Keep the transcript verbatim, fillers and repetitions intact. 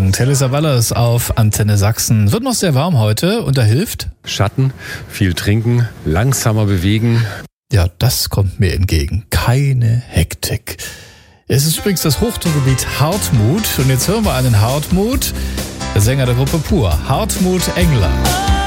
Morgen. Teresa Wallers auf Antenne Sachsen. Wird noch sehr warm heute und da hilft? Schatten, viel trinken, langsamer bewegen. Ja, das kommt mir entgegen. Keine Hektik. Es ist übrigens das Hochdruckgebiet Hartmut. Und jetzt hören wir einen Hartmut, der Sänger der Gruppe Pur. Hartmut Engler.